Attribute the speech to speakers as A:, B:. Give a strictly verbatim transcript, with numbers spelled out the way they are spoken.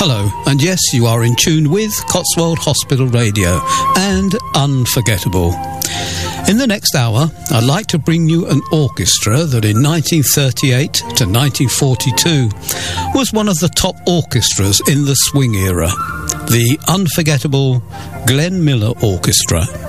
A: Hello, and yes, you are in tune with Cotswold Hospital Radio and Unforgettable. In the next hour, I'd like to bring you an orchestra that in nineteen thirty-eight to nineteen forty-two was one of the top orchestras in the swing era, the unforgettable Glenn Miller Orchestra.